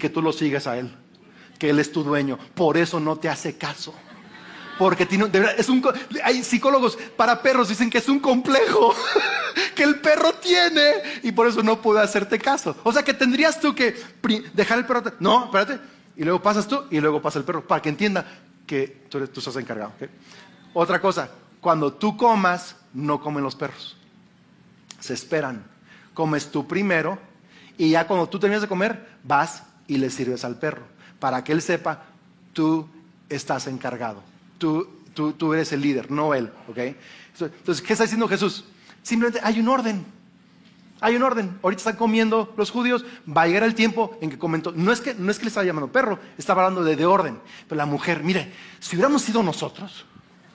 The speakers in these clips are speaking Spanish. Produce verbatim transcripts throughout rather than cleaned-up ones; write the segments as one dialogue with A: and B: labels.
A: que tú lo sigues a Él, que Él es tu dueño. Por eso no te hace caso. Porque tiene, de verdad, es un, hay psicólogos para perros dicen que es un complejo que el perro tiene y por eso no puede hacerte caso. O sea que tendrías tú que dejar el perro. No, espérate. Y luego pasas tú y luego pasa el perro para que entienda que tú, eres, tú estás encargado. ¿Okay? Otra cosa, cuando tú comas, no comen los perros. Se esperan. Comes tú primero y ya cuando tú terminas de comer, vas y le sirves al perro. Para que él sepa, tú estás encargado. Tú, tú, tú eres el líder, no él, ¿ok? Entonces, ¿qué está diciendo Jesús? Simplemente hay un orden. Hay un orden. Ahorita están comiendo los judíos. Va a llegar el tiempo en que comentó. No es que, no es que le estaba llamando perro, estaba hablando de, de orden. Pero la mujer, mire, si hubiéramos sido nosotros.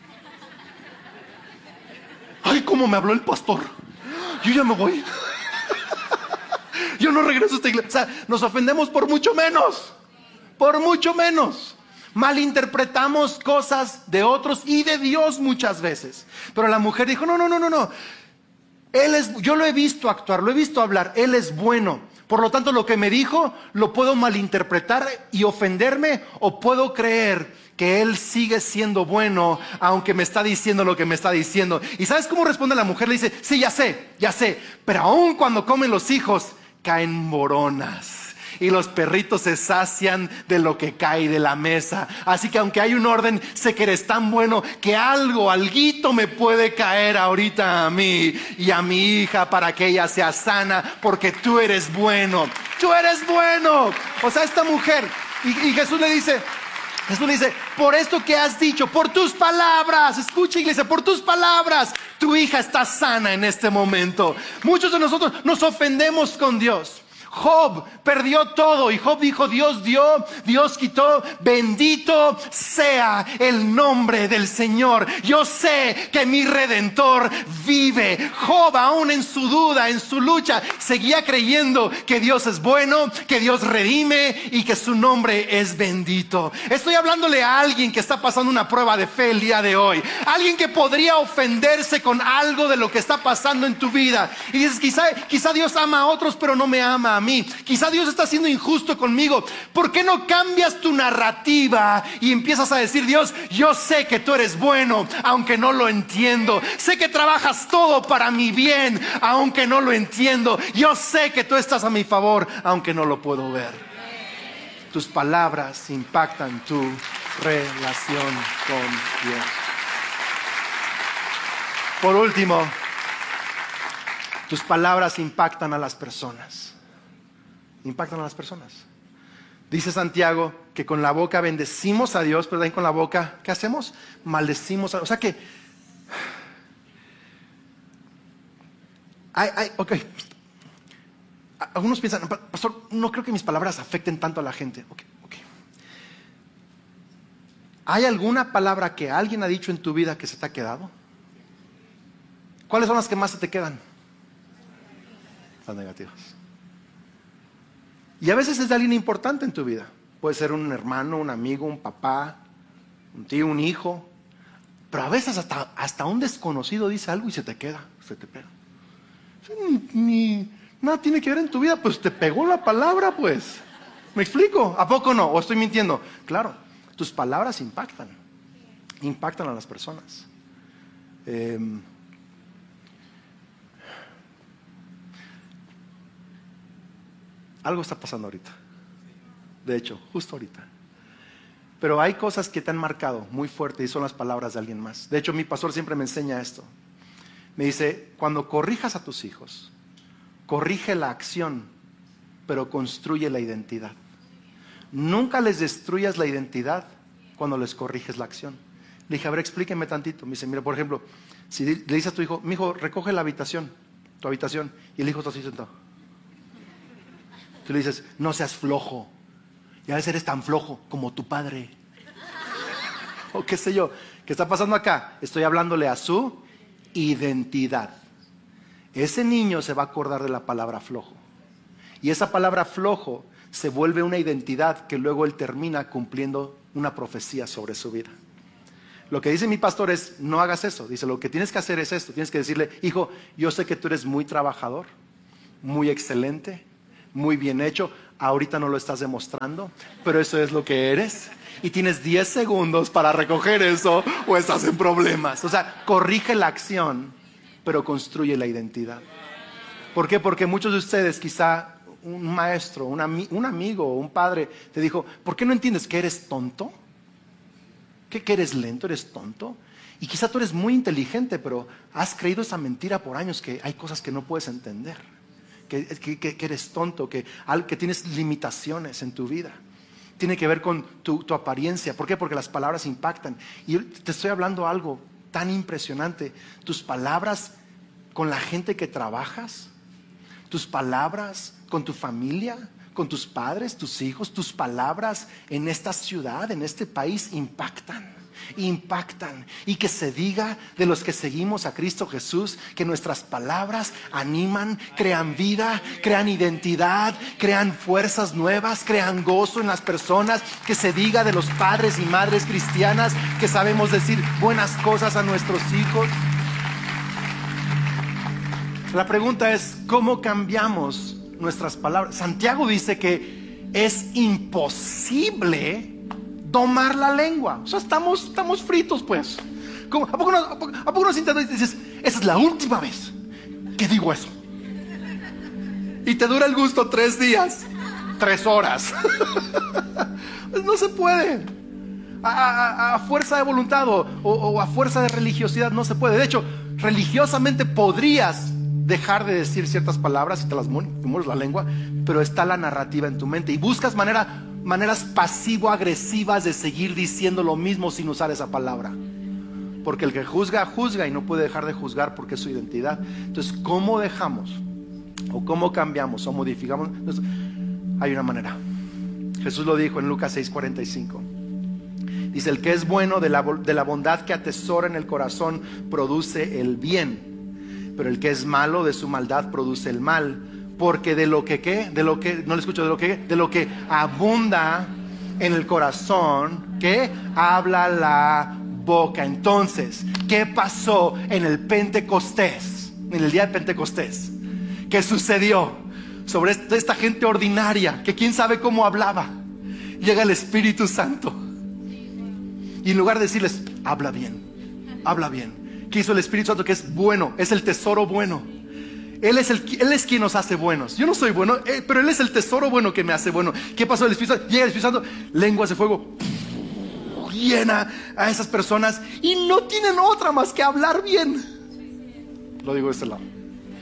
A: Ay, cómo me habló el pastor. Yo ya me voy. Yo no regreso a esta iglesia. O sea, nos ofendemos por mucho menos. Por mucho menos. Malinterpretamos cosas de otros y de Dios muchas veces. Pero la mujer dijo, no, no, no, no, no. Él es, yo lo he visto actuar, lo he visto hablar, Él es bueno. Por lo tanto, lo que me dijo, lo puedo malinterpretar y ofenderme, o puedo creer que Él sigue siendo bueno, aunque me está diciendo lo que me está diciendo. ¿Y sabes cómo responde la mujer? Le dice, sí, ya sé, ya sé. Pero aún cuando comen los hijos, caen moronas. Y los perritos se sacian de lo que cae de la mesa. Así que aunque hay un orden, sé que eres tan bueno que algo, alguito me puede caer ahorita a mí y a mi hija para que ella sea sana, porque tú eres bueno. Tú eres bueno. O sea, esta mujer, y, y Jesús le dice, Jesús le dice, por esto que has dicho, por tus palabras, escucha iglesia, por tus palabras, tu hija está sana en este momento. Muchos de nosotros nos ofendemos con Dios. Job perdió todo y Job dijo, Dios dio, Dios quitó, bendito sea el nombre del Señor. Yo sé que mi Redentor vive. Job, aún en su duda, en su lucha, seguía creyendo que Dios es bueno, que Dios redime y que su nombre es bendito. Estoy hablándole a alguien que está pasando una prueba de fe el día de hoy. Alguien que podría ofenderse con algo de lo que está pasando en tu vida. Y dices, quizá, quizá Dios ama a otros, pero no me ama a mí. Quizá Dios está siendo injusto conmigo. ¿Por qué no cambias tu narrativa y empiezas a decir, Dios, yo sé que tú eres bueno, aunque no lo entiendo. Sé que trabajas todo para mi bien, aunque no lo entiendo. Yo sé que tú estás a mi favor, aunque no lo puedo ver. Tus palabras impactan tu relación con Dios. Por último, tus palabras impactan a las personas. Impactan a las personas. Dice Santiago que con la boca bendecimos a Dios, pero también con la boca, ¿qué hacemos? Maldecimos a Dios. O sea que hay, hay, ok. Algunos piensan, pastor, no creo que mis palabras afecten tanto a la gente. Ok, ok. ¿Hay alguna palabra que alguien ha dicho en tu vida que se te ha quedado? ¿Cuáles son las que más se te quedan? Las negativas. Y a veces es de alguien importante en tu vida. Puede ser un hermano, un amigo, un papá, un tío, un hijo. Pero a veces hasta, hasta un desconocido dice algo y se te queda, se te pega. Ni, ni, nada tiene que ver en tu vida, pues te pegó la palabra, pues. ¿Me explico? ¿A poco no? ¿O estoy mintiendo? Claro, tus palabras impactan. Impactan a las personas. Eh, Algo está pasando ahorita. De hecho, justo ahorita. Pero hay cosas que te han marcado muy fuerte y son las palabras de alguien más. De hecho, mi pastor siempre me enseña esto. Me dice, cuando corrijas a tus hijos, corrige la acción, pero construye la identidad. Nunca les destruyas la identidad cuando les corriges la acción. Le dije, a ver, explíqueme tantito. Me dice, mira, por ejemplo, si le dices a tu hijo, mi hijo, recoge la habitación, tu habitación, y el hijo está así sentado. Tú le dices, no seas flojo. Y a veces eres tan flojo como tu padre. O qué sé yo. ¿Qué está pasando acá? Estoy hablándole a su identidad. Ese niño se va a acordar de la palabra flojo. Y esa palabra flojo se vuelve una identidad que luego él termina cumpliendo una profecía sobre su vida. Lo que dice mi pastor es, no hagas eso. Dice, lo que tienes que hacer es esto. Tienes que decirle, hijo, yo sé que tú eres muy trabajador, muy excelente, muy bien hecho, Ahorita no lo estás demostrando, pero eso es lo que eres. Y tienes diez segundos para recoger eso o estás en problemas. O sea, corrige la acción, pero construye la identidad. ¿Por qué? Porque muchos de ustedes, quizá un maestro, un, ami- un amigo, un padre te dijo, ¿por qué no entiendes que eres tonto? ¿Que, que eres lento, eres tonto? Y quizá tú eres muy inteligente, pero has creído esa mentira por años, que hay cosas que no puedes entender, que, que, que, que eres tonto, que, que tienes limitaciones en tu vida. Tiene que ver con tu, tu apariencia. ¿Por qué? Porque las palabras impactan. Y yo te estoy hablando algo tan impresionante. Tus palabras con la gente que trabajas, tus palabras con tu familia, con tus padres, tus hijos, tus palabras en esta ciudad, en este país, impactan, impactan. Y que se diga de los que seguimos a Cristo Jesús, que nuestras palabras animan, crean vida, crean identidad, crean fuerzas nuevas, crean gozo en las personas. Que se diga de los padres y madres cristianas que sabemos decir buenas cosas a nuestros hijos. La pregunta es, ¿cómo cambiamos nuestras palabras? Santiago dice que es imposible domar la lengua. O sea, estamos, estamos fritos, pues. ¿Cómo? ¿A poco no, a poco, a poco no sientas y dices, esa es la última vez que digo eso? Y te dura el gusto tres días, tres horas. Pues no se puede. A, a, a fuerza de voluntad o, o, o a fuerza de religiosidad no se puede. De hecho, religiosamente podrías dejar de decir ciertas palabras y te las mueres la lengua, pero está la narrativa en tu mente y buscas manera, maneras pasivo-agresivas de seguir diciendo lo mismo sin usar esa palabra. Porque el que juzga, juzga y no puede dejar de juzgar porque es su identidad. Entonces, ¿cómo dejamos o cómo cambiamos o modificamos? Entonces, hay una manera. Jesús lo dijo en Lucas seis cuarenta y cinco. Dice, el que es bueno de la, de la bondad que atesora en el corazón produce el bien. Pero el que es malo de su maldad produce el mal, porque de lo que qué, de lo que no le escucho, de lo que de lo que abunda en el corazón, ¿qué? Habla la boca. Entonces, ¿qué pasó en el Pentecostés? En el día de Pentecostés, ¿qué sucedió? Sobre esta, esta gente ordinaria que quién sabe cómo hablaba, llega el Espíritu Santo y en lugar de decirles, habla bien, habla bien, ¿qué hizo el Espíritu Santo? Que es bueno, es el tesoro bueno. Él es, el, él es quien nos hace buenos. Yo no soy bueno, eh, pero Él es el tesoro bueno que me hace bueno. ¿Qué pasó? El Espíritu Santo, llega el Espíritu Santo, lenguas de fuego, llena a esas personas y no tienen otra más que hablar bien. Lo digo de este lado.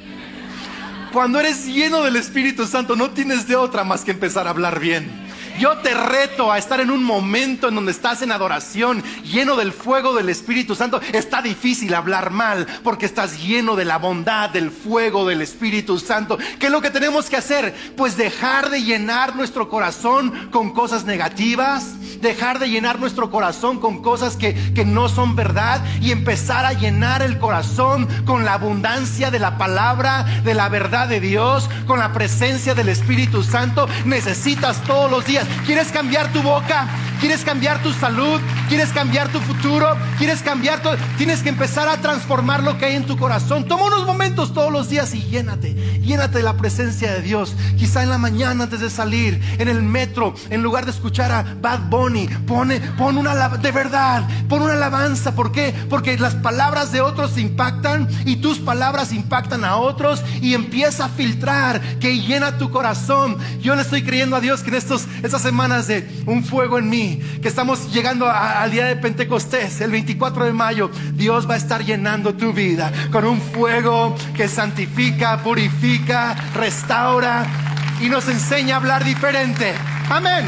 A: Cuando eres lleno del Espíritu Santo, no tienes de otra más que empezar a hablar bien. Yo te reto a estar en un momento en donde estás en adoración, lleno del fuego del Espíritu Santo. Está difícil hablar mal porque estás lleno de la bondad, del fuego del Espíritu Santo. ¿Qué es lo que tenemos que hacer? Pues dejar de llenar nuestro corazón con cosas negativas, dejar de llenar nuestro corazón con cosas que, que no son verdad y empezar a llenar el corazón con la abundancia de la palabra, de la verdad de Dios, con la presencia del Espíritu Santo. Necesitas todos los días. ¿Quieres cambiar tu boca? ¿Quieres cambiar tu salud? ¿Quieres cambiar tu futuro? ¿Quieres cambiar todo? Tienes que empezar a transformar lo que hay en tu corazón. Toma unos momentos todos los días y llénate. Llénate de la presencia de Dios. Quizá en la mañana antes de salir, en el metro, en lugar de escuchar a Bad Bunny, pone, pon una alabanza, de verdad, pon una alabanza. ¿Por qué? Porque las palabras de otros impactan y tus palabras impactan a otros y empieza a filtrar que llena tu corazón. Yo le estoy creyendo a Dios que en estos, estas semanas de un fuego en mí, que estamos llegando a, al día de Pentecostés, el veinticuatro de mayo, Dios va a estar llenando tu vida con un fuego que santifica, purifica, restaura y nos enseña a hablar diferente. Amén.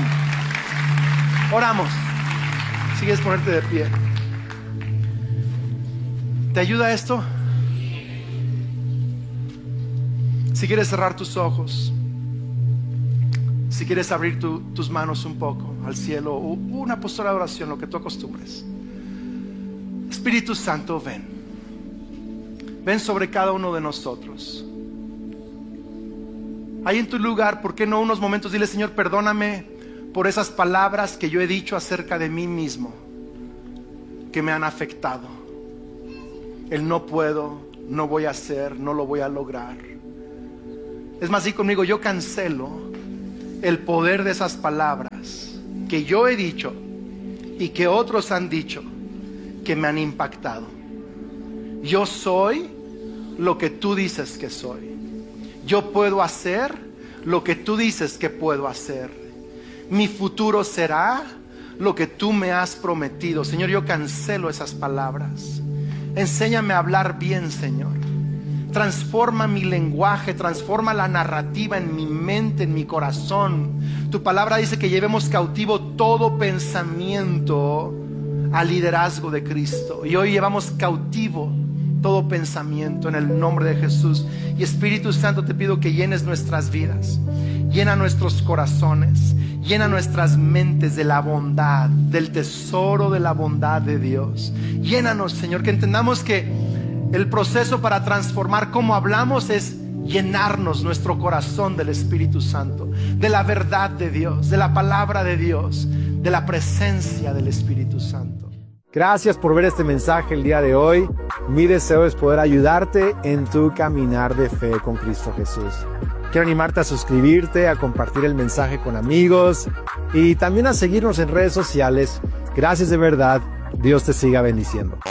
A: Oramos. Sigues ponerte de pie. ¿Te ayuda esto? Si quieres cerrar tus ojos, si quieres abrir tu, tus manos un poco al cielo, o una postura de oración, lo que tú acostumbres. Espíritu Santo, ven. Ven sobre cada uno de nosotros. Ahí en tu lugar, ¿por qué no unos momentos dile, Señor, perdóname por esas palabras que yo he dicho acerca de mí mismo, que me han afectado? El no puedo, no voy a hacer, no lo voy a lograr. Es más, di conmigo, yo cancelo el poder de esas palabras que yo he dicho y que otros han dicho, que me han impactado. Yo soy lo que tú dices que soy. Yo puedo hacer lo que tú dices que puedo hacer. Mi futuro será lo que tú me has prometido. Señor, yo cancelo esas palabras. Enséñame a hablar bien, Señor. Transforma mi lenguaje, transforma la narrativa en mi mente, en mi corazón. Tu palabra dice que llevemos cautivo todo pensamiento al liderazgo de Cristo. Y hoy llevamos cautivo todo pensamiento en el nombre de Jesús. Y Espíritu Santo, te pido que llenes nuestras vidas, llena nuestros corazones, llena nuestras mentes de la bondad, del tesoro de la bondad de Dios. Llénanos, Señor, que entendamos que el proceso para transformar cómo hablamos es llenarnos nuestro corazón del Espíritu Santo, de la verdad de Dios, de la palabra de Dios, de la presencia del Espíritu Santo.
B: Gracias por ver este mensaje el día de hoy. Mi deseo es poder ayudarte en tu caminar de fe con Cristo Jesús. Quiero animarte a suscribirte, a compartir el mensaje con amigos y también a seguirnos en redes sociales. Gracias de verdad. Dios te siga bendiciendo.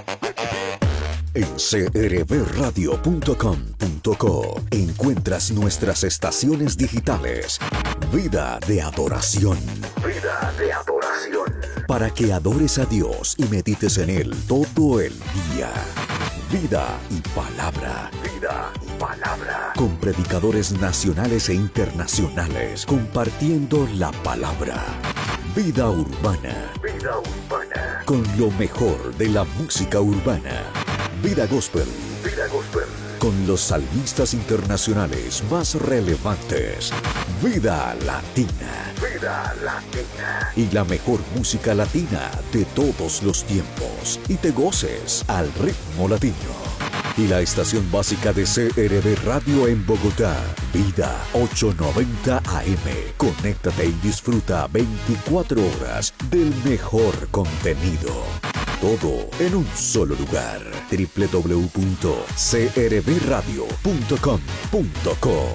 C: En c r b radio punto com punto co encuentras nuestras estaciones digitales. Vida de adoración. Vida de adoración. Para que adores a Dios y medites en Él todo el día. Vida y palabra. Vida y palabra. Con predicadores nacionales e internacionales compartiendo la palabra. Vida urbana. Vida urbana. Con lo mejor de la música urbana. Vida Gospel. Vida Gospel. Con los salmistas internacionales más relevantes. Vida Latina. Vida Latina. Y la mejor música latina de todos los tiempos. Y te goces al ritmo latino. Y la estación básica de C R B Radio en Bogotá. Vida ochocientos noventa A M. Conéctate y disfruta veinticuatro horas del mejor contenido. Todo en un solo lugar. doble u doble u doble u punto c r b radio punto com punto co.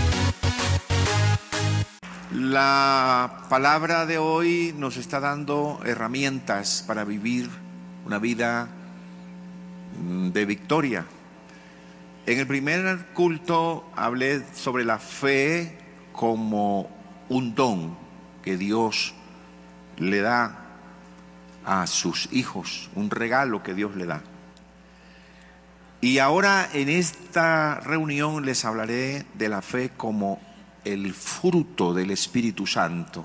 D: La palabra de hoy nos está dando herramientas para vivir una vida de victoria. En el primer culto hablé sobre la fe como un don que Dios le da a sus hijos, un regalo que Dios le da. Y ahora en esta reunión les hablaré de la fe como el fruto del Espíritu Santo.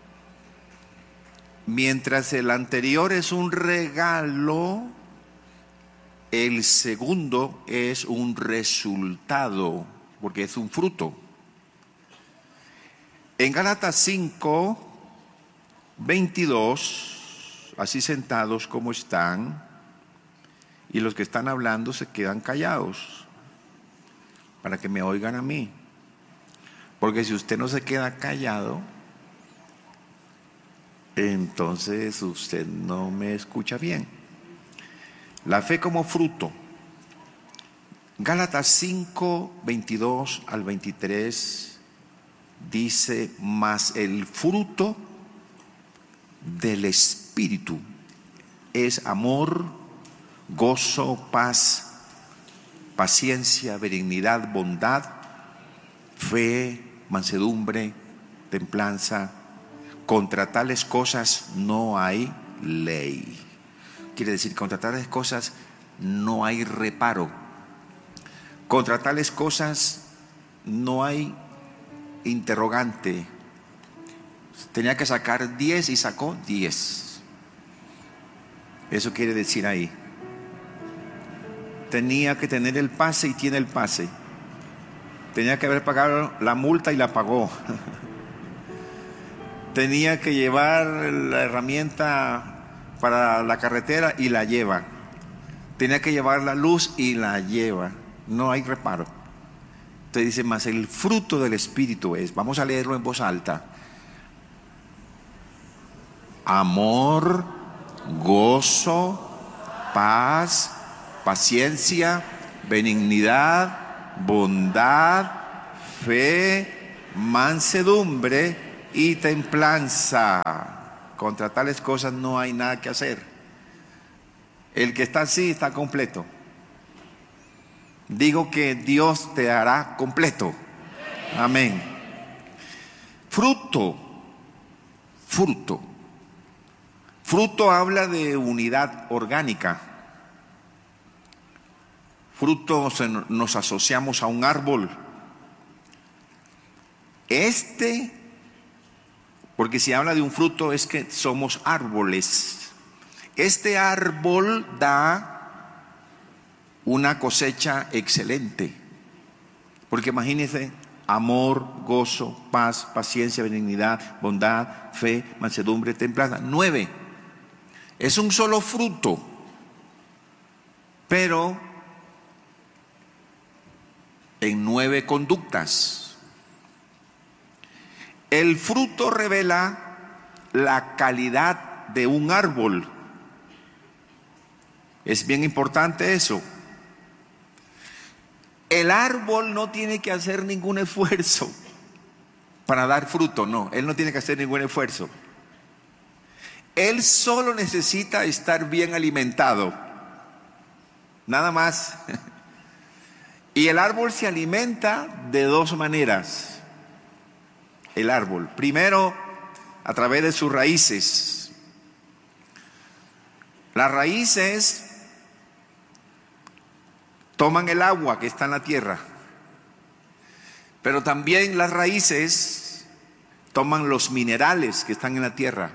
D: Mientras el anterior es un regalo, el segundo es un resultado, porque es un fruto. En Gálatas cinco, veintidós, así sentados como están, y los que están hablando se quedan callados para que me oigan a mí, porque si usted no se queda callado, entonces usted no me escucha bien. La fe como fruto. Gálatas cinco, veintidós al veintitrés dice: mas el fruto del Espíritu es amor, gozo, paz, paciencia, benignidad, bondad, fe, mansedumbre, templanza. Contra tales cosas no hay ley. Quiere decir, contra tales cosas no hay reparo. Contra tales cosas no hay interrogante. Tenía que sacar diez y sacó diez. Eso quiere decir ahí. Tenía que tener el pase y tiene el pase. Tenía que haber pagado la multa y la pagó. Tenía que llevar la herramienta para la carretera y la lleva. Tenía que llevar la luz y la lleva. No hay reparo. Entonces dice: más el fruto del Espíritu es, vamos a leerlo en voz alta: amor, gozo, paz, paciencia, benignidad, bondad, fe, mansedumbre y templanza. Contra tales cosas no hay nada que hacer. El que está así está completo. Digo que Dios te hará completo. Amén. Fruto. Fruto. Fruto habla de unidad orgánica. Fruto nos asociamos a un árbol. Este, porque si habla de un fruto es que somos árboles. Este árbol da una cosecha excelente. Porque imagínense, amor, gozo, paz, paciencia, benignidad, bondad, fe, mansedumbre, templanza. Nueve. Es un solo fruto. Pero en nueve conductas. El fruto revela la calidad de un árbol. Es bien importante eso. El árbol no tiene que hacer ningún esfuerzo para dar fruto, no, él no tiene que hacer ningún esfuerzo. Él solo necesita estar bien alimentado, nada más. Y el árbol se alimenta de dos maneras. El árbol, primero, a través de sus raíces. Las raíces toman el agua que está en la tierra, pero también las raíces toman los minerales que están en la tierra.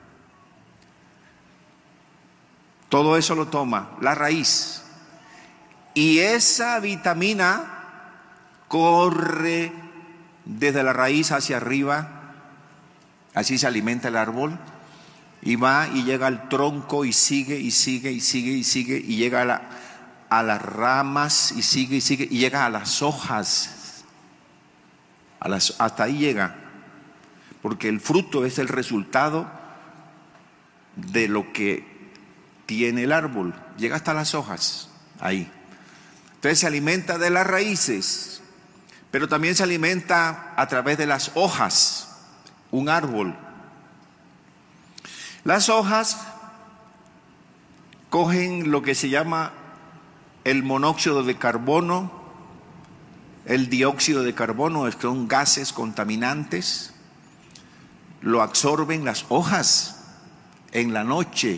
D: Todo eso lo toma la raíz. Y esa vitamina corre desde la raíz hacia arriba. Así se alimenta el árbol. Y va y llega al tronco y sigue y sigue y sigue y sigue y llega a, la, a las ramas y sigue y sigue y llega a las hojas. A las, hasta ahí llega. Porque el fruto es el resultado de lo que tiene el árbol. Llega hasta las hojas. Ahí. Entonces se alimenta de las raíces, pero también se alimenta a través de las hojas, un árbol. Las hojas cogen lo que se llama el monóxido de carbono, el dióxido de carbono, que son gases contaminantes, lo absorben las hojas en la noche.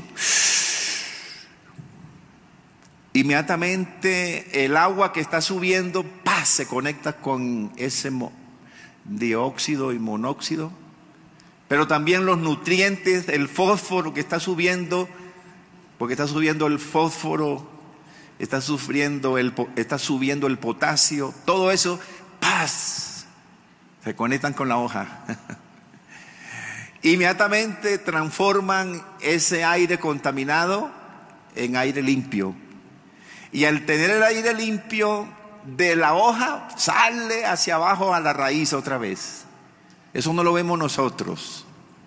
D: Inmediatamente el agua que está subiendo, ¡paz!, se conecta con ese dióxido y monóxido. Pero también los nutrientes, el fósforo que está subiendo, porque está subiendo el fósforo, está, sufriendo el, está subiendo el potasio, todo eso, ¡paz!, se conectan con la hoja. Inmediatamente transforman ese aire contaminado en aire limpio. Y al tener el aire limpio de la hoja, sale hacia abajo a la raíz otra vez. Eso no lo vemos nosotros.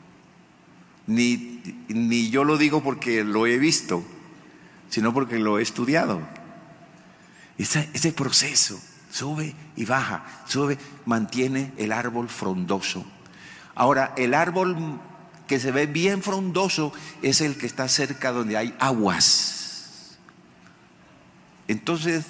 D: Ni, ni yo lo digo porque lo he visto, sino porque lo he estudiado. Ese, ese proceso, sube y baja, sube, mantiene el árbol frondoso. Ahora, el árbol que se ve bien frondoso es el que está cerca donde hay aguas. Entonces,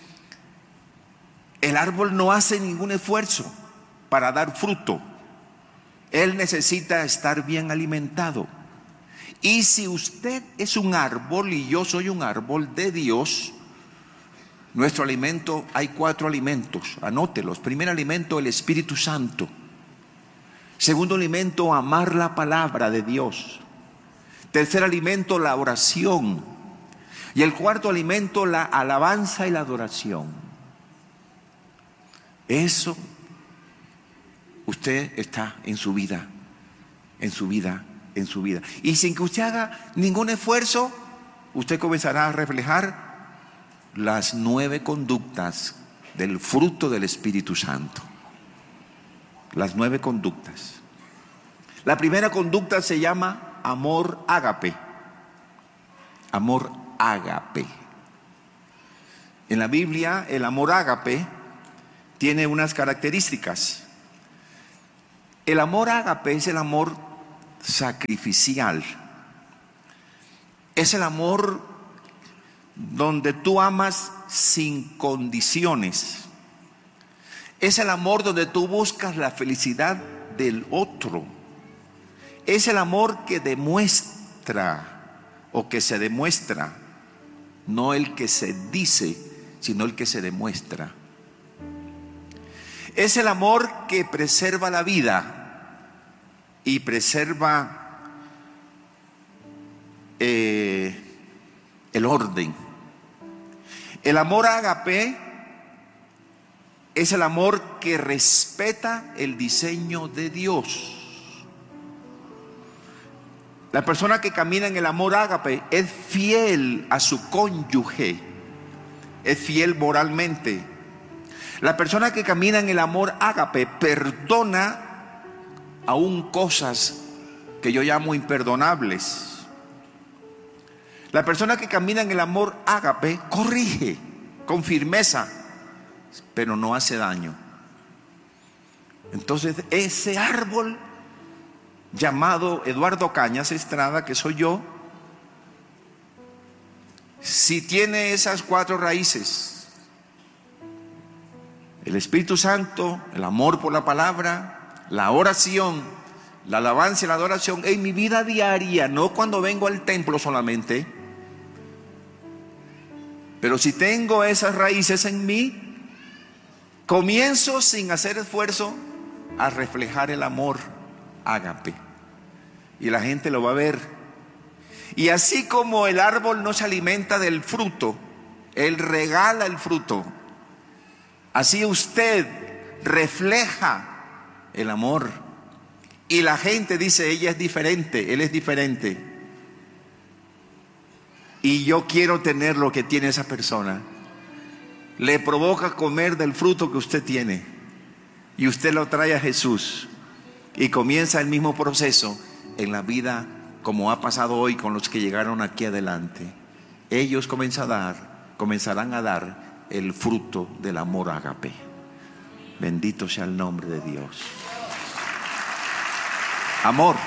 D: el árbol no hace ningún esfuerzo para dar fruto. Él necesita estar bien alimentado. Y si usted es un árbol y yo soy un árbol de Dios, nuestro alimento, hay cuatro alimentos, anótelos. Primer alimento, el Espíritu Santo. Segundo alimento, amar la palabra de Dios. Tercer alimento, la oración. Y el cuarto alimento, la alabanza y la adoración. Eso, usted está en su vida, en su vida, en su vida. Y sin que usted haga ningún esfuerzo, usted comenzará a reflejar las nueve conductas del fruto del Espíritu Santo. Las nueve conductas. La primera conducta se llama amor ágape. Amor ágape. En la Biblia, el amor ágape tiene unas características. El amor ágape es el amor sacrificial. Es el amor donde tú amas sin condiciones. Es el amor donde tú buscas la felicidad del otro. Es el amor que demuestra o que se demuestra, no el que se dice, sino el que se demuestra. Es el amor que preserva la vida y preserva eh, el orden. El amor ágape es el amor que respeta el diseño de Dios. La persona que camina en el amor ágape es fiel a su cónyuge, es fiel moralmente. La persona que camina en el amor ágape perdona aún cosas que yo llamo imperdonables. La persona que camina en el amor ágape corrige con firmeza, pero no hace daño. Entonces ese árbol llamado Eduardo Cañas Estrada, que soy yo, si tiene esas cuatro raíces: el Espíritu Santo, el amor por la palabra, la oración, la alabanza y la adoración en mi vida diaria, no cuando vengo al templo solamente, pero si tengo esas raíces en mí, comienzo sin hacer esfuerzo a reflejar el amor ágape, y la gente lo va a ver. Y así como el árbol no se alimenta del fruto, él regala el fruto, así usted refleja el amor, y la gente dice: ella es diferente, él es diferente, y yo quiero tener lo que tiene esa persona. Le provoca comer del fruto que usted tiene, y usted lo trae a Jesús, y comienza el mismo proceso en la vida, como ha pasado hoy con los que llegaron aquí adelante. Ellos comenzarán a dar, comenzarán a dar el fruto del amor ágape. Bendito sea el nombre de Dios. Amor.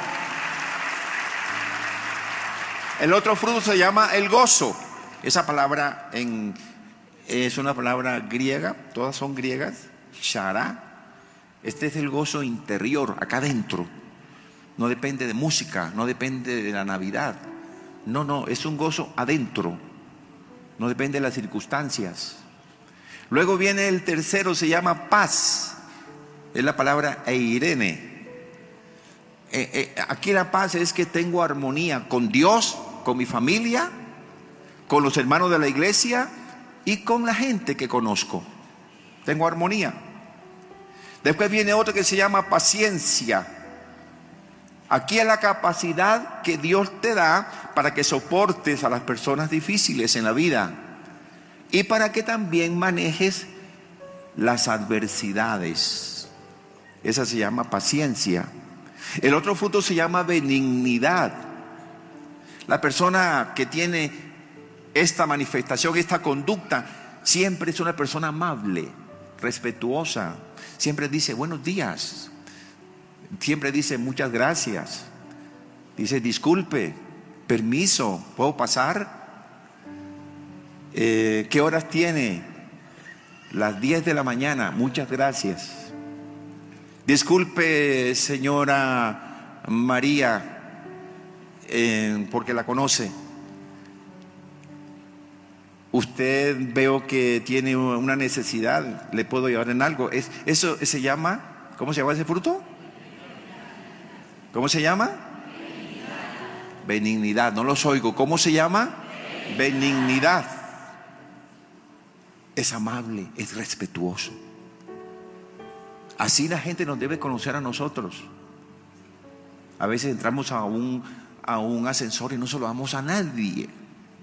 D: El otro fruto se llama el gozo. Esa palabra en, es una palabra griega, todas son griegas. Shara. Este es el gozo interior, acá adentro. No depende de música, no depende de la Navidad. No, no, es un gozo adentro. No depende de las circunstancias. Luego viene el tercero, se llama paz. Es la palabra eirene. Eh, eh, aquí la paz es que tengo armonía con Dios, con mi familia, con los hermanos de la iglesia y con la gente que conozco. Tengo armonía. Después viene otro que se llama paciencia. Aquí es la capacidad que Dios te da para que soportes a las personas difíciles en la vida y para que también manejes las adversidades. Esa se llama paciencia. El otro fruto se llama benignidad. La persona que tiene esta manifestación, esta conducta, siempre es una persona amable, respetuosa. Siempre dice buenos días. Siempre dice muchas gracias. Dice disculpe, permiso, ¿puedo pasar? Eh, ¿Qué horas tiene? Las diez de la mañana, muchas gracias. Disculpe, señora María, eh, porque la conoce. Usted veo que tiene una necesidad, ¿le puedo ayudar en algo? Es, eso se llama, ¿cómo se llama ese fruto? ¿Cómo se llama? Benignidad. Benignidad, no los oigo. ¿Cómo se llama? Benignidad. Es amable, es respetuoso. Así la gente nos debe conocer a nosotros. A veces entramos a un, a un ascensor y no saludamos a nadie.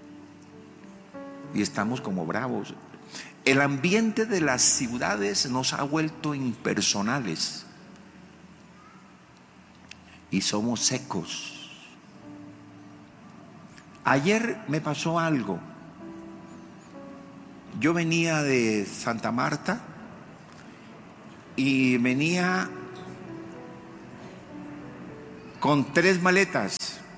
D: Y estamos como bravos. El ambiente de las ciudades nos ha vuelto impersonales. Y somos secos. Ayer me pasó algo. Yo venía de Santa Marta y venía con tres maletas.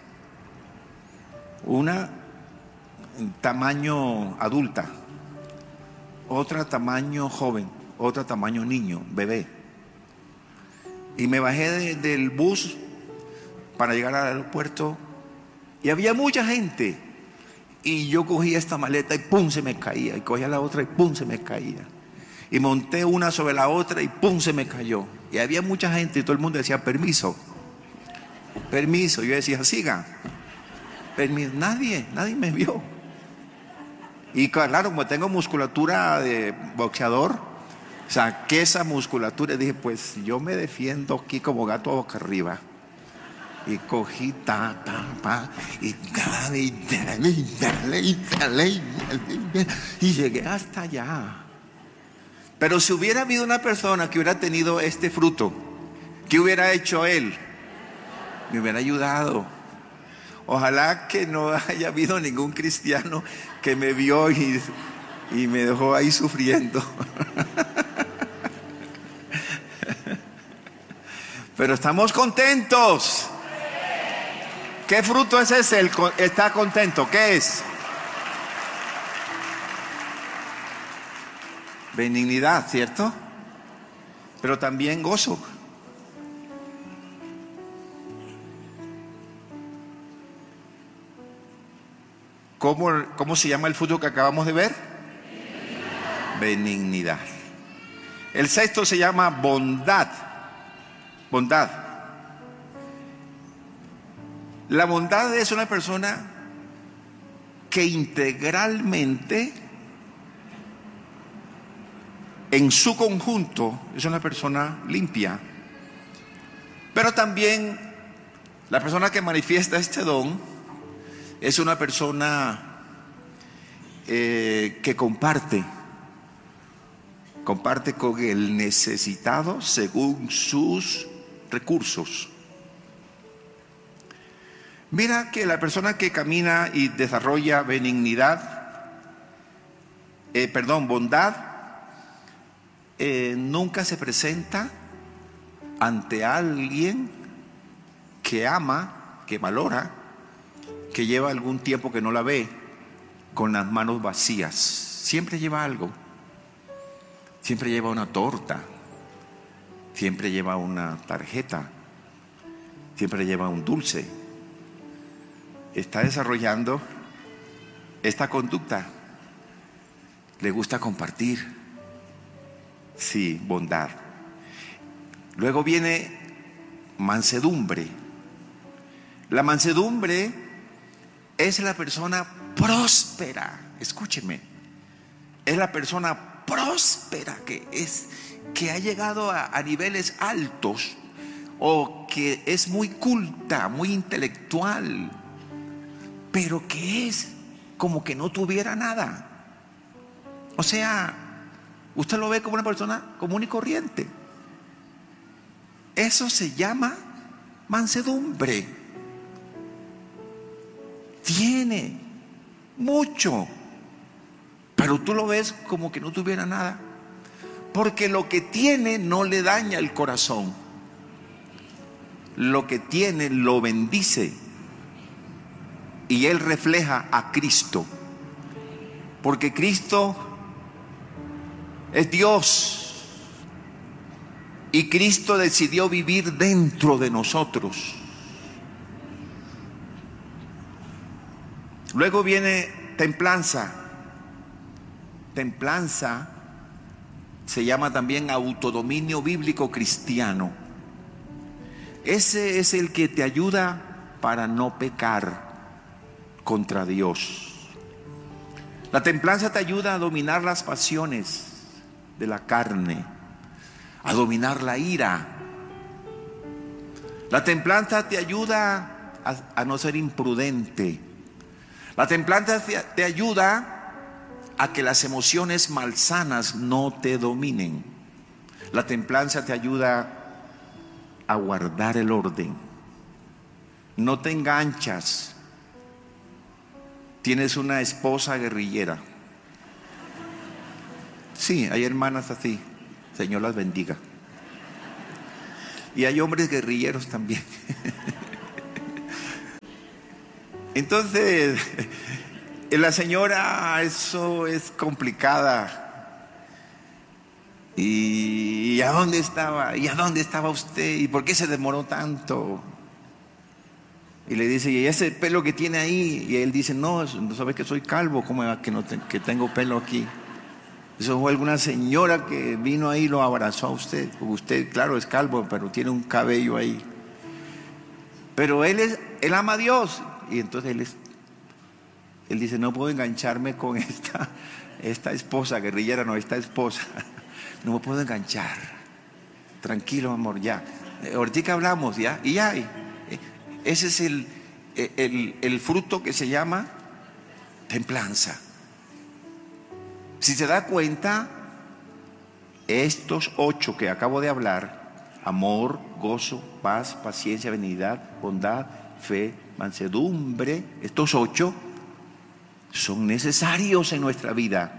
D: Una tamaño adulta, otra tamaño joven, otra tamaño niño, bebé. Y me bajé de, del bus para llegar al aeropuerto y había mucha gente. Y yo cogía esta maleta y pum, se me caía. Y cogía la otra y pum, se me caía. Y monté una sobre la otra y pum, se me cayó. Y había mucha gente y todo el mundo decía permiso, permiso. Yo decía siga, permiso. Nadie, nadie me vio. Y claro, como tengo musculatura de boxeador, saqué esa musculatura y dije, pues yo me defiendo aquí como gato a boca arriba. Y cogí ta, ta, pa, y dale, y dale, y dale, y dale, y dale, y llegué hasta allá. Pero si hubiera habido una persona que hubiera tenido este fruto, ¿qué hubiera hecho él? Me hubiera ayudado. Ojalá que no haya habido ningún cristiano que me vio y, y me dejó ahí sufriendo. Pero estamos contentos. ¿Qué fruto es ese? El, está contento. ¿Qué es? Benignidad, ¿cierto? Pero también gozo. ¿Cómo, cómo se llama el fruto que acabamos de ver? Benignidad. Benignidad. El sexto se llama bondad. Bondad. La bondad es una persona que integralmente, en su conjunto, es una persona limpia. Pero también la persona que manifiesta este don es una persona eh, que comparte, comparte con el necesitado según sus recursos. Mira que la persona que camina y desarrolla benignidad, eh, perdón, bondad, eh, nunca se presenta ante alguien que ama, que valora, que lleva algún tiempo que no la ve, con las manos vacías. Siempre lleva algo. Siempre lleva una torta. Siempre lleva una tarjeta. Siempre lleva un dulce. Está desarrollando esta conducta. Le gusta compartir. Sí, bondad. Luego viene mansedumbre. La mansedumbre es la persona próspera. Escúcheme. Es la persona próspera que es, que ha llegado a, a niveles altos, o que es muy culta, muy intelectual, pero que es como que no tuviera nada. O sea, usted lo ve como una persona común y corriente. Eso se llama mansedumbre. Tiene mucho, pero tú lo ves como que no tuviera nada, porque lo que tiene no le daña el corazón. Lo que tiene lo bendice, y él refleja a Cristo, porque Cristo es Dios y Cristo decidió vivir dentro de nosotros. Luego viene templanza. Templanza se llama también autodominio bíblico cristiano. Ese es el que te ayuda para no pecar contra Dios. La templanza te ayuda a dominar las pasiones de la carne, a dominar la ira. La templanza te ayuda a, a no ser imprudente. La templanza te, te ayuda a que las emociones malsanas no te dominen. La templanza te ayuda a guardar el orden. No te enganchas. Tienes una esposa guerrillera. Sí, hay hermanas así. Señor las bendiga. Y hay hombres guerrilleros también. Entonces, la señora, eso es complicada. ¿Y a dónde estaba? ¿Y a dónde estaba usted? ¿Y por qué se demoró tanto? Y le dice, ¿y ese pelo que tiene ahí? Y él dice, no, no sabes que soy calvo, ¿cómo es que, no te, que tengo pelo aquí? Eso fue alguna señora que vino ahí y lo abrazó a usted. Usted, claro, es calvo, pero tiene un cabello ahí. Pero él, es, él ama a Dios. Y entonces él, es, él dice, no puedo engancharme con esta, esta esposa, guerrillera, no, esta esposa. No me puedo enganchar. Tranquilo, amor, ya. Ahorita hablamos, ya. Y ya. Ese es el, el, el fruto que se llama templanza. Si se da cuenta, estos ocho que acabo de hablar, amor, gozo, paz, paciencia, benignidad, bondad, fe, mansedumbre, estos ocho son necesarios en nuestra vida.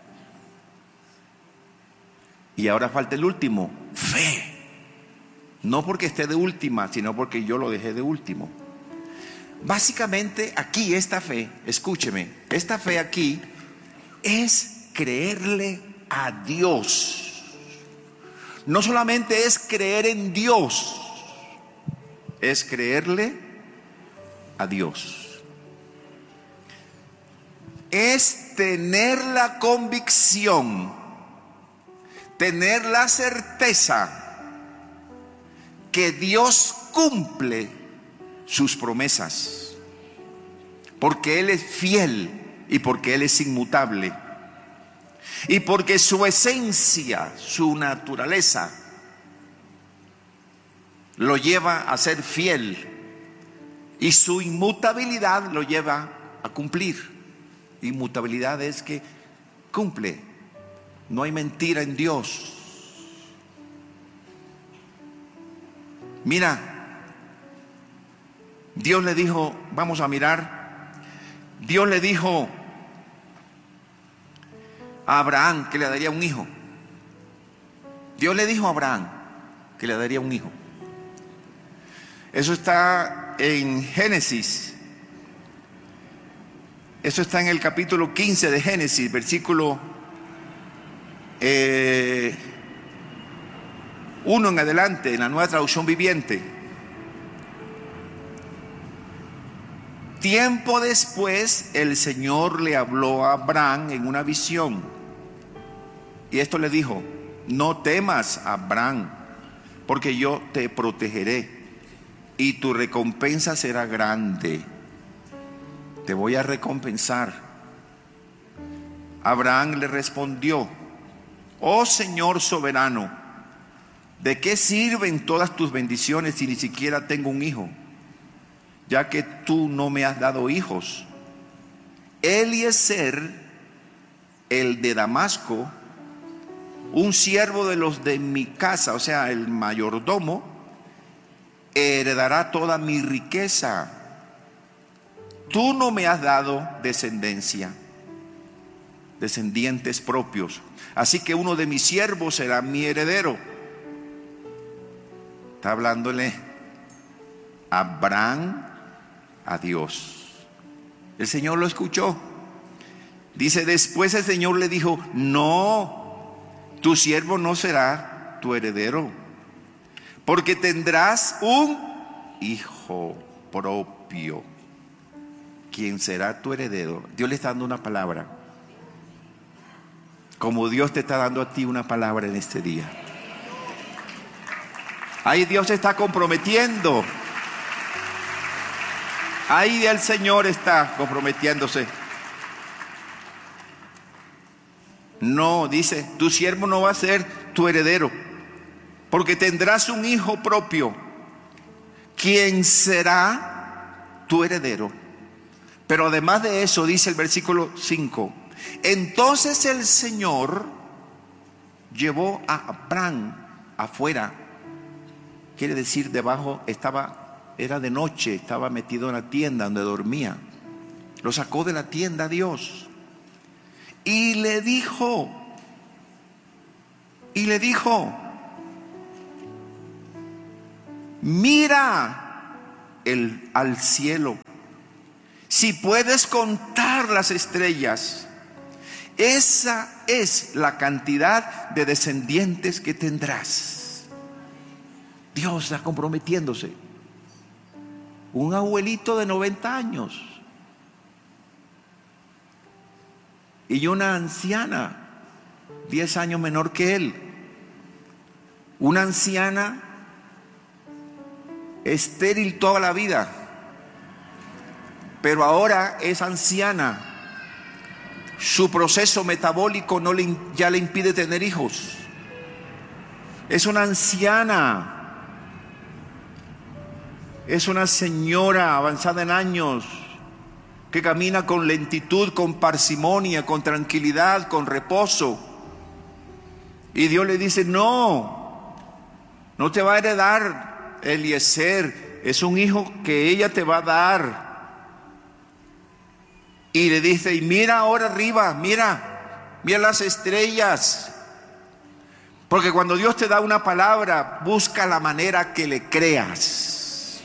D: Y ahora falta el último, fe. No porque esté de última, sino porque yo lo dejé de último. Básicamente aquí esta fe, escúcheme, esta fe aquí es creerle a Dios. No solamente es creer en Dios, es creerle a Dios. Es tener la convicción, tener la certeza que Dios cumple sus promesas, porque Él es fiel y porque Él es inmutable, y porque su esencia, su naturaleza, lo lleva a ser fiel, y su inmutabilidad lo lleva a cumplir. Inmutabilidad es que cumple, no hay mentira en Dios. Mira, Dios le dijo, vamos a mirar, Dios le dijo a Abraham que le daría un hijo. Dios le dijo a Abraham que le daría un hijo. Eso está en Génesis. Eso está en el capítulo quince de Génesis, versículo eh, uno en adelante, en la Nueva Traducción Viviente. Tiempo después, el Señor le habló a Abraham en una visión. Y esto le dijo: no temas, Abraham, porque yo te protegeré y tu recompensa será grande. Te voy a recompensar. Abraham le respondió: oh Señor soberano, ¿de qué sirven todas tus bendiciones si ni siquiera tengo un hijo? Ya que tú no me has dado hijos. Eliezer, el de Damasco, un siervo de los de mi casa, o sea, el mayordomo, heredará toda mi riqueza. Tú no me has dado descendencia, descendientes propios, así que uno de mis siervos será mi heredero. Está hablándole Abraham a Dios. El Señor lo escuchó. Dice: después el Señor le dijo: no, tu siervo no será tu heredero, porque tendrás un hijo propio, quien será tu heredero. Dios le está dando una palabra, como Dios te está dando a ti una palabra en este día. Ahí Dios se está comprometiendo. Ahí el Señor está comprometiéndose. No, dice, tu siervo no va a ser tu heredero, porque tendrás un hijo propio, quien será tu heredero. Pero además de eso, dice el versículo cinco, entonces el Señor llevó a Abraham afuera. Quiere decir, debajo estaba, era de noche, estaba metido en la tienda donde dormía. Lo sacó de la tienda Dios. Y le dijo, y le dijo, mira el, al cielo, si puedes contar las estrellas, esa es la cantidad de descendientes que tendrás. Dios está comprometiéndose. Un abuelito de noventa años y una anciana diez años menor que él. Una anciana estéril toda la vida, pero ahora es anciana. Su proceso metabólico no le, ya le impide tener hijos. Es una anciana. Es una señora avanzada en años que camina con lentitud, con parsimonia, con tranquilidad, con reposo. Y Dios le dice: no, no te va a heredar Eliezer, es un hijo que ella te va a dar. Y le dice: y mira ahora arriba, mira, mira las estrellas. Porque cuando Dios te da una palabra, busca la manera que le creas.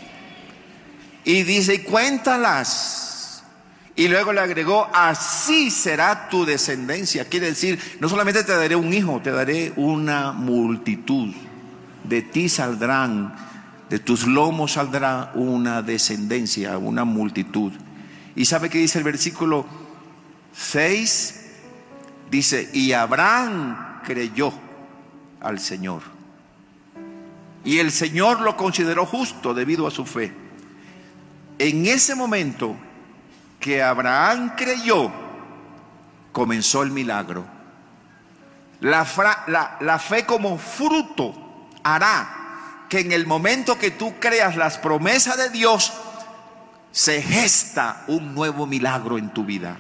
D: Y dice: y cuéntalas. Y luego le agregó: así será tu descendencia. Quiere decir, no solamente te daré un hijo, te daré una multitud. De ti saldrán, de tus lomos saldrá una descendencia, una multitud. ¿Y sabe qué dice el versículo seis? Dice: y Abraham creyó al Señor, y el Señor lo consideró justo debido a su fe. En ese momento que Abraham creyó, comenzó el milagro. La, fra, la, la fe como fruto hará que en el momento que tú creas las promesas de Dios, se gesta un nuevo milagro en tu vida.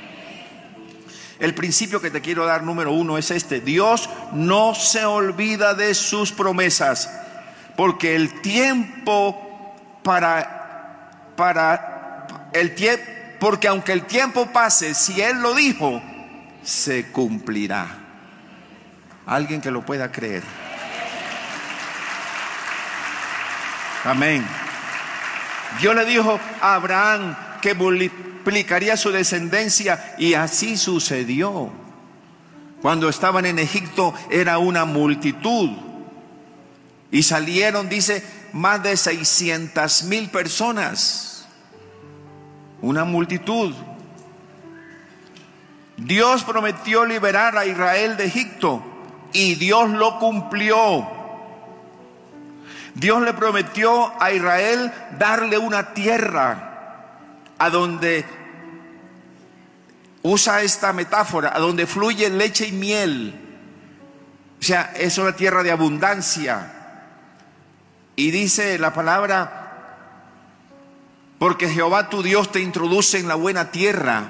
D: El principio que te quiero dar, número uno, es este: Dios no se olvida de sus promesas, porque el tiempo para para el tiempo, porque aunque el tiempo pase, si Él lo dijo, se cumplirá. Alguien que lo pueda creer. Amén. Dios le dijo a Abraham que multiplicaría su descendencia, y así sucedió. Cuando estaban en Egipto era una multitud, y salieron, dice, más de seiscientas mil personas. Una multitud. Dios prometió liberar a Israel de Egipto, y Dios lo cumplió. Dios le prometió a Israel darle una tierra a donde, usa esta metáfora, a donde fluye leche y miel. O sea, es una tierra de abundancia. Y dice la palabra: porque Jehová tu Dios te introduce en la buena tierra,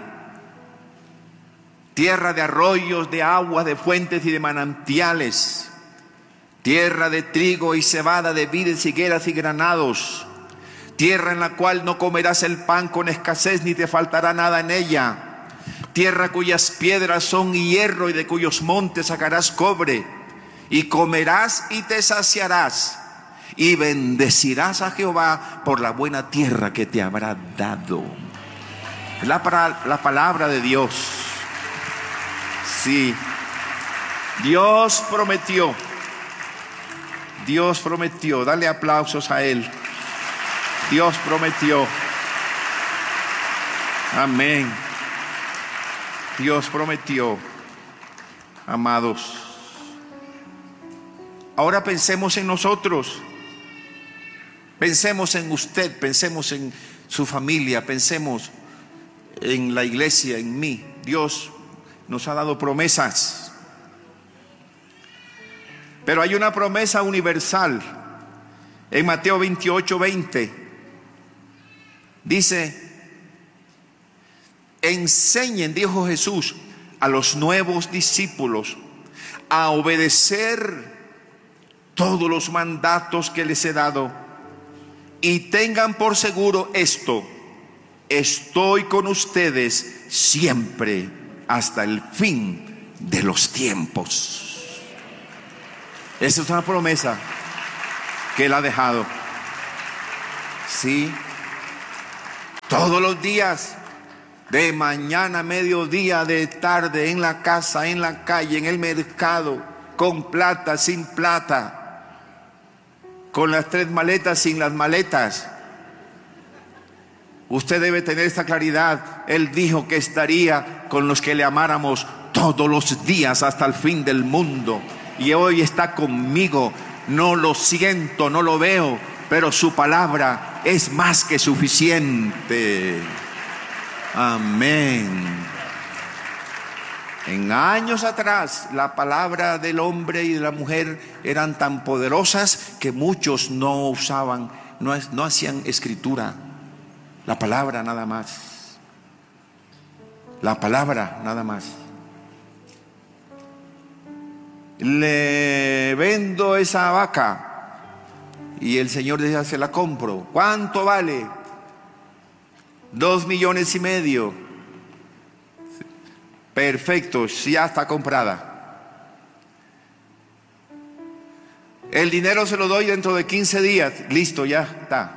D: tierra de arroyos, de aguas, de fuentes y de manantiales, tierra de trigo y cebada, de vides, higueras y granados, tierra en la cual no comerás el pan con escasez, ni te faltará nada en ella, tierra cuyas piedras son hierro y de cuyos montes sacarás cobre, y comerás y te saciarás, y bendecirás a Jehová por la buena tierra que te habrá dado. La, la palabra de Dios. Sí, Dios prometió. Dios prometió. Dale aplausos a Él. Dios prometió. Amén. Dios prometió. Amados, ahora pensemos en nosotros. Pensemos en usted, pensemos en su familia, pensemos en la iglesia, en mí. Dios nos ha dado promesas, pero hay una promesa universal. En Mateo veintiocho, veinte dice: enseñen, dijo Jesús, a los nuevos discípulos a obedecer todos los mandatos que les he dado. Y tengan por seguro esto: estoy con ustedes siempre hasta el fin de los tiempos. Esa es una promesa que Él ha dejado. Sí. Todos los días, de mañana a mediodía, de tarde, en la casa, en la calle, en el mercado, con plata, sin plata, con las tres maletas, sin las maletas. Usted debe tener esta claridad. Él dijo que estaría con los que le amáramos todos los días hasta el fin del mundo. Y hoy está conmigo. No lo siento, no lo veo, pero su palabra es más que suficiente. Amén. En años atrás, la palabra del hombre y de la mujer eran tan poderosas que muchos no usaban, no, no hacían escritura. La palabra nada más. La palabra nada más. Le vendo esa vaca y el Señor decía, se la compro. ¿Cuánto vale? Dos millones y medio. Perfecto, ya está comprada. El dinero se lo doy dentro de quince días. Listo, ya está.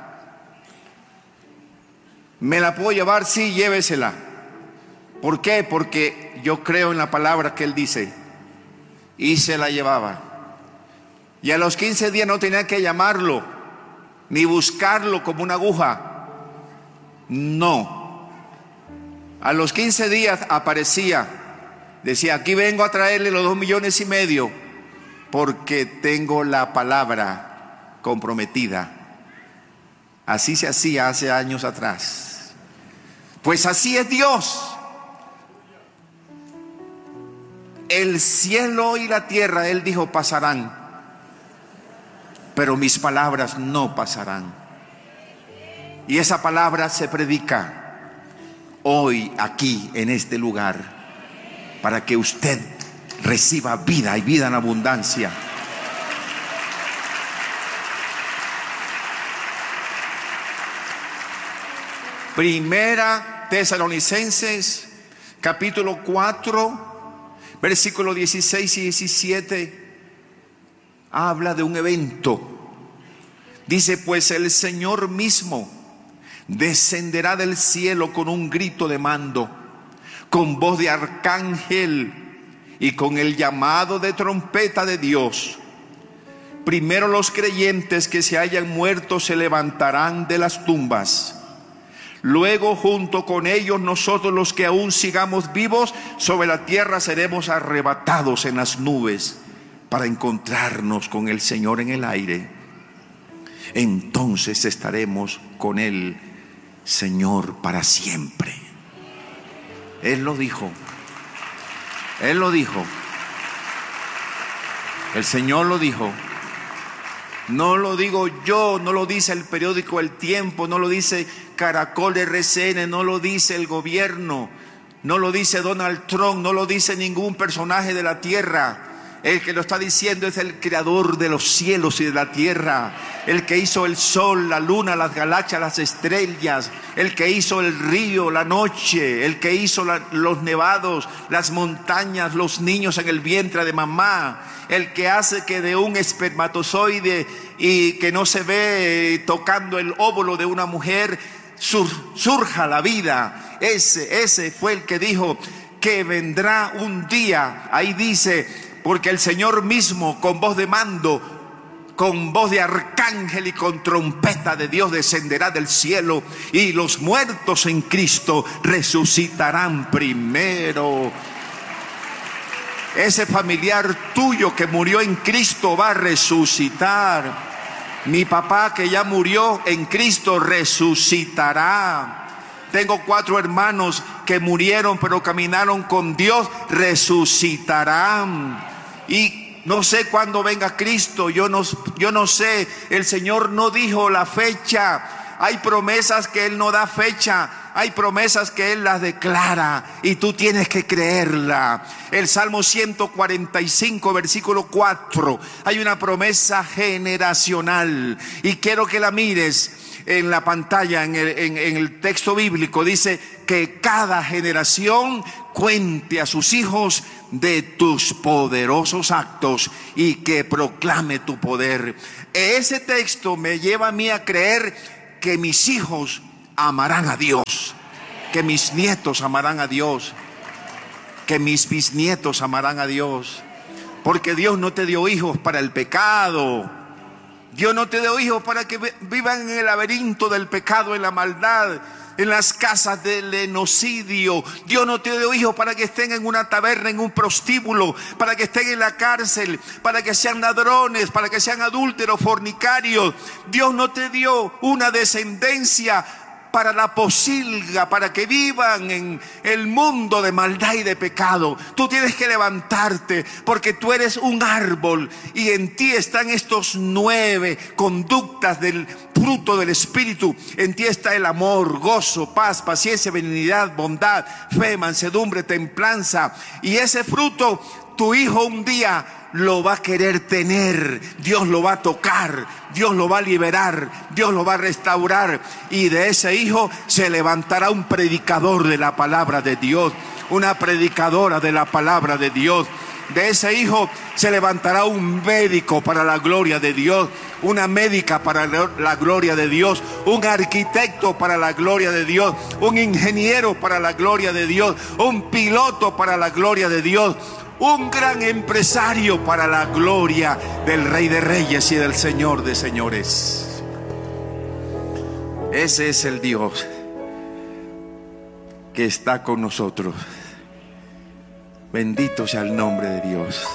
D: ¿Me la puedo llevar? Sí, llévesela. ¿Por qué? Porque yo creo en la palabra que Él dice. Y se la llevaba. Y a los quince días no tenía que llamarlo, ni buscarlo como una aguja. No. A los quince días aparecía. Decía, aquí vengo a traerle los dos millones y medio, porque tengo la palabra comprometida. Así se hacía hace años atrás. Pues así es Dios. El cielo y la tierra, Él dijo, pasarán, pero mis palabras no pasarán. Y esa palabra se predica hoy aquí en este lugar para que usted reciba vida y vida en abundancia. Primera Tesalonicenses capítulo cuatro versículos dieciséis y diecisiete habla de un evento. Dice, pues el Señor mismo descenderá del cielo con un grito de mando, con voz de arcángel y con el llamado de trompeta de Dios. Primero los creyentes que se hayan muerto se levantarán de las tumbas. Luego, junto con ellos, nosotros los que aún sigamos vivos sobre la tierra seremos arrebatados en las nubes para encontrarnos con el Señor en el aire. Entonces estaremos con el Señor para siempre. Él lo dijo. Él lo dijo. El Señor lo dijo. No lo digo yo, no lo dice el periódico El Tiempo, no lo dice Caracol R C N, no lo dice el gobierno, no lo dice Donald Trump, no lo dice ningún personaje de la tierra. El que lo está diciendo es el creador de los cielos y de la tierra, el que hizo el sol, la luna, las galaxias, las estrellas, el que hizo el río, la noche, el que hizo la, los nevados, las montañas, los niños en el vientre de mamá, el que hace que de un espermatozoide y que no se ve tocando el óvulo de una mujer sur, surja la vida. Ese, ese fue el que dijo que vendrá un día, ahí dice, porque el Señor mismo con voz de mando, con voz de arcángel y con trompeta de Dios descenderá del cielo, y los muertos en Cristo resucitarán primero. Ese familiar tuyo que murió en Cristo va a resucitar. Mi papá que ya murió en Cristo resucitará. Tengo cuatro hermanos que murieron pero caminaron con Dios, resucitarán. Y no sé cuándo venga Cristo, yo no, yo no sé, el Señor no dijo la fecha. Hay promesas que Él no da fecha, hay promesas que Él las declara y tú tienes que creerla. El Salmo ciento cuarenta y cinco versículo cuatro, hay una promesa generacional y quiero que la mires en la pantalla, en el, en, en el texto bíblico. Dice que cada generación cuente a sus hijos de tus poderosos actos y que proclame tu poder. Ese texto me lleva a mí a creer que mis hijos amarán a Dios, que mis nietos amarán a Dios, que mis bisnietos amarán a Dios. Porque Dios no te dio hijos para el pecado. Dios no te dio hijos para que vivan en el laberinto del pecado, en la maldad, en las casas del genocidio. Dios no te dio hijos para que estén en una taberna, en un prostíbulo, para que estén en la cárcel, para que sean ladrones, para que sean adúlteros, fornicarios. Dios no te dio una descendencia para la posilga, para que vivan en el mundo de maldad y de pecado. Tú tienes que levantarte, porque tú eres un árbol y en ti están estos nueve conductas del fruto del Espíritu. En ti está el amor, gozo, paz, paciencia, benignidad, bondad, fe, mansedumbre, templanza. Y ese fruto tu hijo un día lo va a querer tener. Dios lo va a tocar, Dios lo va a liberar, Dios lo va a restaurar, y de ese hijo se levantará un predicador de la palabra de Dios, una predicadora de la palabra de Dios. De ese hijo se levantará un médico para la gloria de Dios, una médica para la gloria de Dios, un arquitecto para la gloria de Dios, un ingeniero para la gloria de Dios, un piloto para la gloria de Dios, un gran empresario para la gloria del Rey de Reyes y del Señor de Señores. Ese es el Dios que está con nosotros. Bendito sea el nombre de Dios.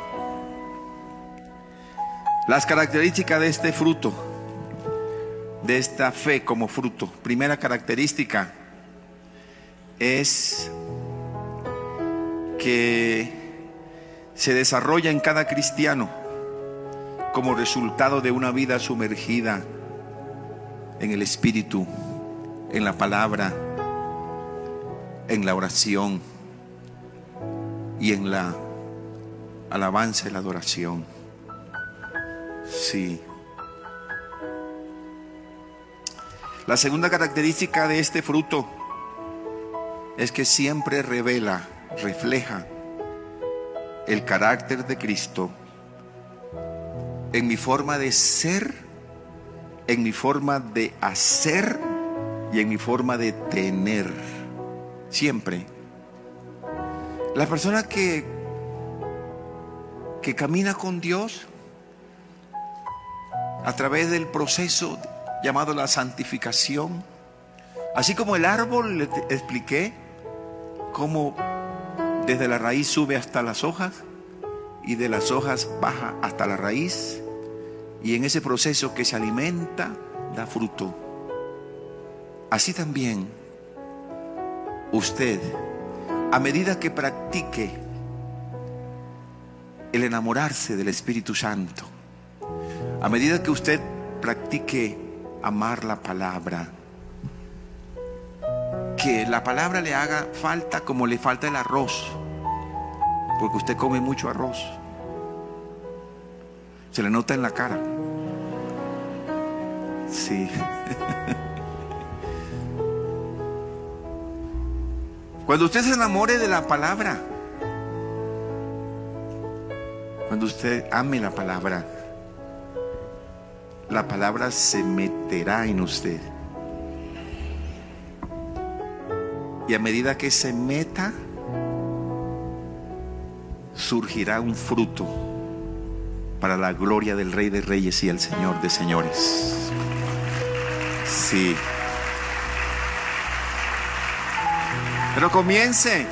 D: Las características de este fruto, de esta fe como fruto. Primera característica es que se desarrolla en cada cristiano como resultado de una vida sumergida en el Espíritu, en la palabra, en la oración y en la alabanza y la adoración. Sí. La segunda característica de este fruto es que siempre revela, refleja el carácter de Cristo en mi forma de ser, en mi forma de hacer y en mi forma de tener. Siempre. La persona que, que camina con Dios a través del proceso llamado la santificación, así como el árbol, le expliqué cómo desde la raíz sube hasta las hojas y de las hojas baja hasta la raíz, y en ese proceso que se alimenta da fruto. Así también usted, a medida que practique el enamorarse del Espíritu Santo, a medida que usted practique amar la palabra, que la palabra le haga falta como le falta el arroz, porque usted come mucho arroz, se le nota en la cara. Sí. Cuando usted se enamore de la palabra, cuando usted ame la palabra, la palabra se meterá en usted. Y a medida que se meta, surgirá un fruto para la gloria del Rey de Reyes y el Señor de Señores. Sí. Pero comience.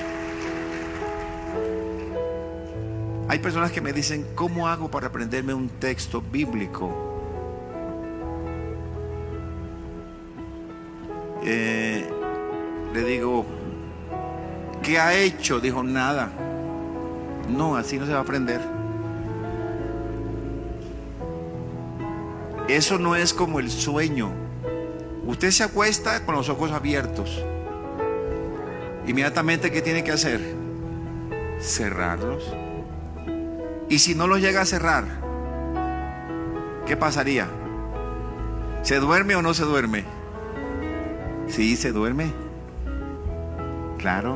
D: Hay personas que me dicen, ¿cómo hago para aprenderme un texto bíblico? Eh, le digo, ¿qué ha hecho? Dijo, nada. No, así no se va a aprender. Eso no es como el sueño. Usted se acuesta con los ojos abiertos. Inmediatamente, ¿qué tiene que hacer? Cerrarlos. Y si no los llega a cerrar, ¿qué pasaría? ¿Se duerme o no se duerme? Sí, se duerme. Claro.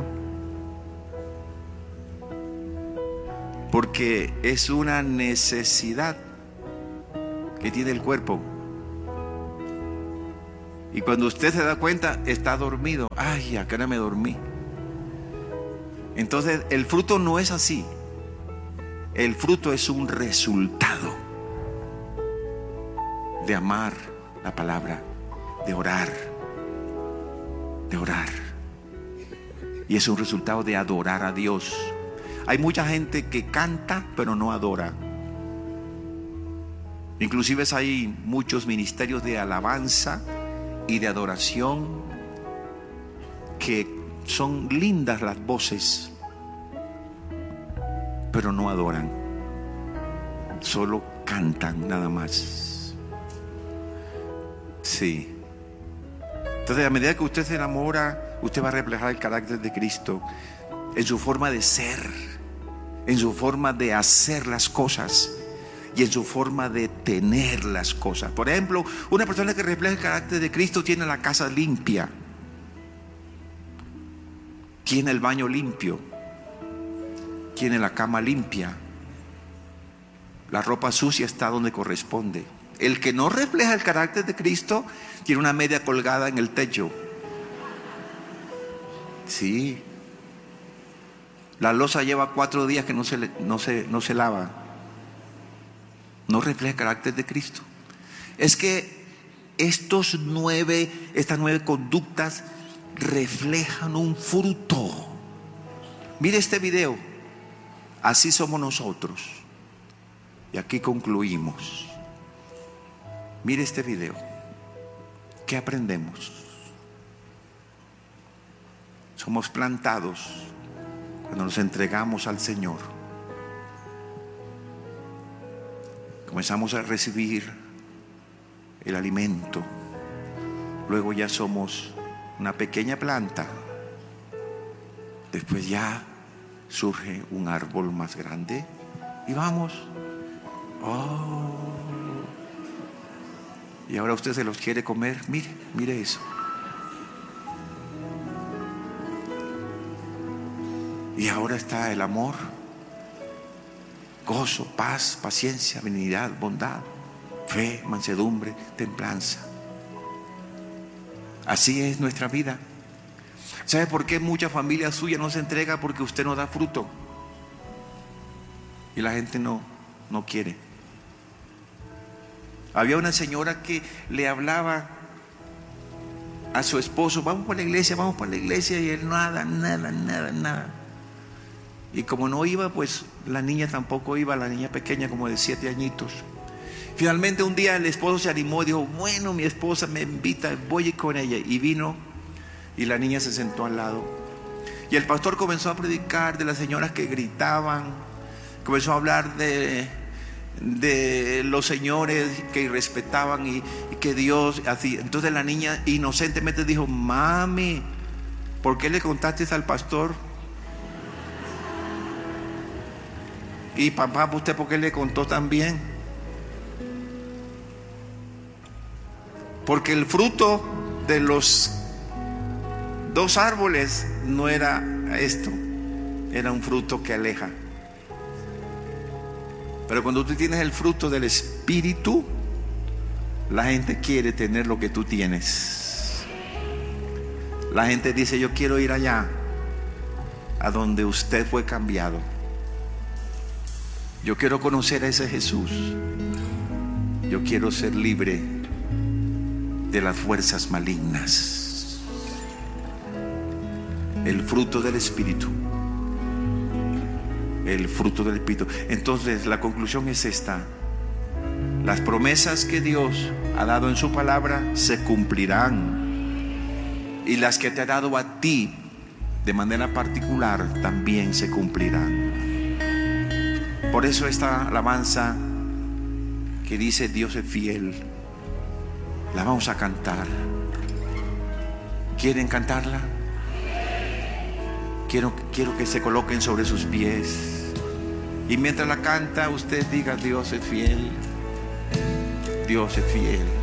D: Porque es una necesidad que tiene el cuerpo. Y cuando usted se da cuenta, está dormido. Ay, ¿a qué hora me dormí? Entonces, el fruto no es así. El fruto es un resultado de amar la palabra, de orar, de orar. Y es un resultado de adorar a Dios. Hay mucha gente que canta, pero no adora. Inclusive hay muchos ministerios de alabanza y de adoración que son lindas las voces, pero no adoran, solo cantan nada más. Sí. Entonces, a medida que usted se enamora, usted va a reflejar el carácter de Cristo en su forma de ser, en su forma de hacer las cosas y en su forma de tener las cosas. Por ejemplo, una persona que refleja el carácter de Cristo tiene la casa limpia, tiene el baño limpio, tiene la cama limpia, la ropa sucia está donde corresponde. El que no refleja el carácter de Cristo tiene una media colgada en el techo. Sí. La loza lleva cuatro días que no se, no se, no se lava. No refleja el carácter de Cristo. Es que estos nueve, estas nueve conductas reflejan un fruto. Mire este video. Así somos nosotros. Y aquí concluimos. Mire este video. ¿Qué aprendemos? Somos plantados cuando nos entregamos al Señor. Comenzamos a recibir el alimento. Luego ya somos una pequeña planta. Después ya surge un árbol más grande. Y vamos. Oh. Y ahora usted se los quiere comer. Mire, mire eso. Y ahora está el amor, gozo, paz, paciencia, benignidad, bondad, fe, mansedumbre, templanza. Así es nuestra vida. ¿Sabe por qué mucha familia suya no se entrega? Porque usted no da fruto. Y la gente no, no quiere. Había una señora que le hablaba a su esposo: vamos para la iglesia, vamos para la iglesia. Y él nada, nada, nada, nada. Y como no iba, pues la niña tampoco iba, la niña pequeña como de siete añitos. Finalmente un día el esposo se animó y dijo: bueno, mi esposa me invita, voy a ir con ella. Y vino y la niña se sentó al lado. Y el pastor comenzó a predicar de las señoras que gritaban, comenzó a hablar de, de los señores que irrespetaban y, y que Dios así. Entonces la niña inocentemente dijo: mami, ¿por qué le contaste al pastor? Y papá, ¿usted por qué le contó también? Porque el fruto de los dos árboles no era esto, era un fruto que aleja. Pero cuando tú tienes el fruto del Espíritu, la gente quiere tener lo que tú tienes. La gente dice: yo quiero ir allá, a donde usted fue cambiado. Yo quiero conocer a ese Jesús. Yo quiero ser libre de las fuerzas malignas. El fruto del Espíritu. El fruto del Espíritu. Entonces la conclusión es esta: las promesas que Dios ha dado en su palabra se cumplirán, y las que te ha dado a ti de manera particular también se cumplirán. Por eso esta alabanza que dice Dios es fiel, la vamos a cantar. ¿Quieren cantarla? Quiero, quiero que se coloquen sobre sus pies. Y mientras la canta, usted diga: Dios es fiel. Dios es fiel.